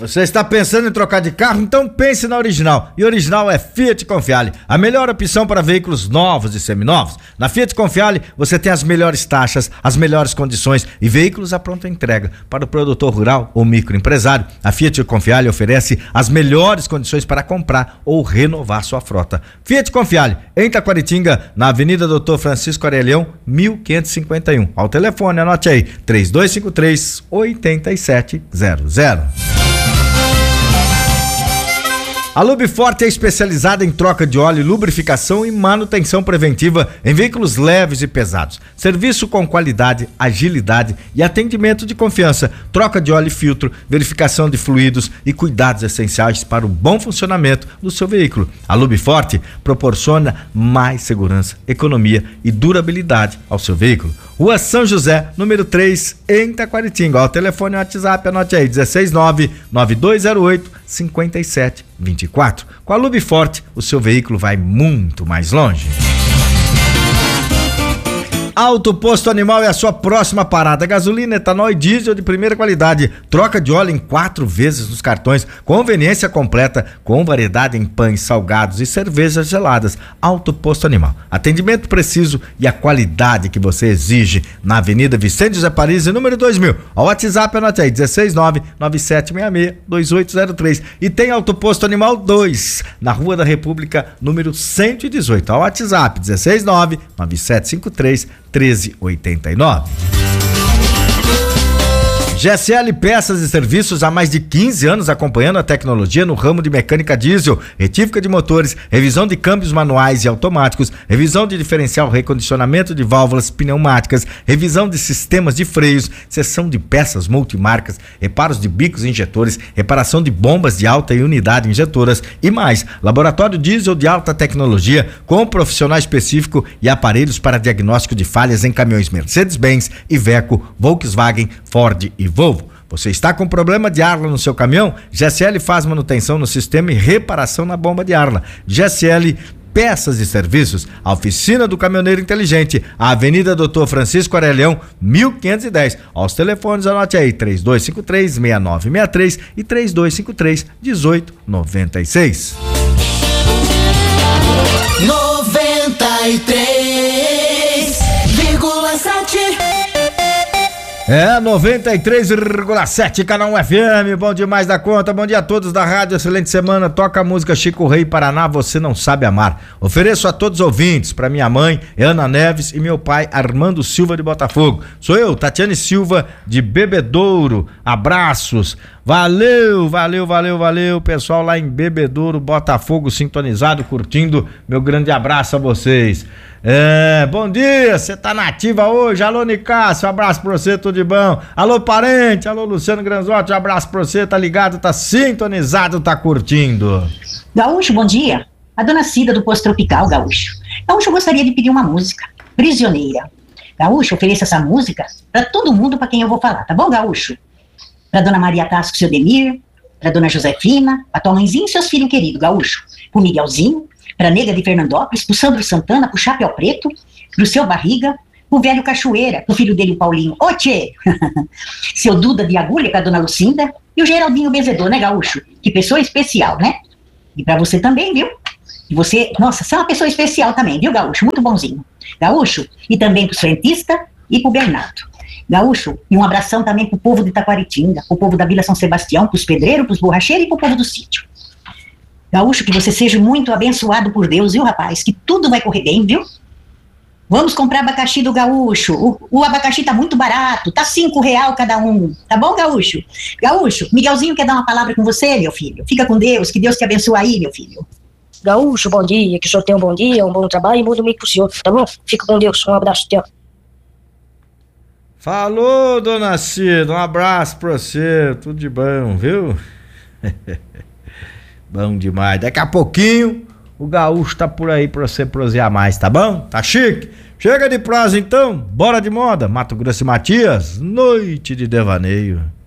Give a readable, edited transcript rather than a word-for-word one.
Você está pensando em trocar de carro? Então pense na Original. E Original é Fiat Confiale, a melhor opção para veículos novos e seminovos. Na Fiat Confiale você tem as melhores taxas, as melhores condições e veículos à pronta entrega. Para o produtor rural ou microempresário, a Fiat Confiale oferece as melhores condições para comprar ou renovar sua frota. Fiat Confiale, em Taquaritinga, na Avenida Doutor Francisco Aurelião, 1551. Ao telefone, anote aí, 3253-8700. A Lubiforte é especializada em troca de óleo, lubrificação e manutenção preventiva em veículos leves e pesados. Serviço com qualidade, agilidade e atendimento de confiança. Troca de óleo e filtro, verificação de fluidos e cuidados essenciais para o bom funcionamento do seu veículo. A Lubiforte proporciona mais segurança, economia e durabilidade ao seu veículo. Rua São José, número 3, em Taquaritinga. Ó, o telefone e o WhatsApp, anote aí, 169-9208-5724. Com a Lubiforte, o seu veículo vai muito mais longe. Auto Posto Animal é a sua próxima parada. Gasolina, etanol e diesel de primeira qualidade. Troca de óleo em 4 vezes nos cartões. Conveniência completa, com variedade em pães, salgados e cervejas geladas. Auto Posto Animal. Atendimento preciso e a qualidade que você exige. Na Avenida Vicente José Paris, número 2000. Ao WhatsApp, anote aí, 169-9766-2803. E tem Auto Posto Animal 2, na Rua da República, número 118. Ao WhatsApp, 169-9753-1389. GSL Peças e Serviços há mais de 15 anos acompanhando a tecnologia no ramo de mecânica diesel, retífica de motores, revisão de câmbios manuais e automáticos, revisão de diferencial, recondicionamento de válvulas pneumáticas, revisão de sistemas de freios, seção de peças multimarcas, reparos de bicos e injetores, reparação de bombas de alta e unidade injetoras e mais. Laboratório diesel de alta tecnologia com profissional específico e aparelhos para diagnóstico de falhas em caminhões Mercedes-Benz, Iveco, Volkswagen, Ford e Volvo. Você está com problema de Arla no seu caminhão? GSL faz manutenção no sistema e reparação na bomba de Arla. GSL Peças e Serviços, a oficina do caminhoneiro inteligente, a Avenida Doutor Francisco Aurelião, 1510. Aos telefones, anote aí, 3253-6963 e 3253-1896. 93,7 É, 93,7, canal FM, bom demais da conta, bom dia a todos da rádio, excelente semana, toca a música Chico Rei Paraná, Você Não Sabe Amar. Ofereço a todos os ouvintes, para minha mãe, Ana Neves, e meu pai, Armando Silva de Botafogo. Sou eu, Tatiane Silva de Bebedouro, abraços, valeu, pessoal lá em Bebedouro, Botafogo, sintonizado, curtindo, meu grande abraço a vocês. Bom dia, você tá nativa hoje, alô Nicásio, abraço pra você, tudo de bom, alô parente, alô Luciano Granzotti, abraço pra você, tá ligado, tá sintonizado, tá curtindo. Gaúcho, bom dia, a dona Cida do Posto Tropical, Gaúcho. Gaúcho, eu gostaria de pedir uma música, Prisioneira. Gaúcho, ofereça essa música pra todo mundo pra quem eu vou falar, tá bom, Gaúcho? Pra dona Maria Tasco, seu Demir, pra dona Josefina, pra tua mãezinha e seus filhos queridos, Gaúcho, pro Miguelzinho, pra nega de Fernandópolis, pro Sandro Santana, pro Chapéu Preto, pro seu Barriga, pro velho Cachoeira, pro filho dele, o Paulinho, ô tchê, seu Duda de Agulha com a dona Lucinda, e o Geraldinho Benzedor, né, Gaúcho? Que pessoa especial, né? E pra você também, viu? E você, nossa, você é uma pessoa especial também, viu, Gaúcho? Muito bonzinho. Gaúcho, e também pros frentistas e pro Bernardo. Gaúcho, e um abração também pro povo de Taquaritinga, pro povo da Vila São Sebastião, pros pedreiros, pros borracheiros e pro povo do sítio. Gaúcho, que você seja muito abençoado por Deus, viu, rapaz? Que tudo vai correr bem, viu? Vamos comprar abacaxi do Gaúcho. O abacaxi tá muito barato, tá R$5 cada um. Tá bom, Gaúcho? Gaúcho, Miguelzinho quer dar uma palavra com você, meu filho. Fica com Deus, que Deus te abençoe aí, meu filho. Gaúcho, bom dia, que o senhor tenha um bom dia, um bom trabalho e muito domingo pro senhor, tá bom? Fica com Deus, um abraço, tchau. Falou, dona Cida, um abraço pra você, tudo de bom, viu? Bom demais. Daqui a pouquinho o Gaúcho tá por aí pra você prosear mais, tá bom? Tá chique? Chega de prosa então, bora de moda. Mato Grosso e Matias, noite de devaneio.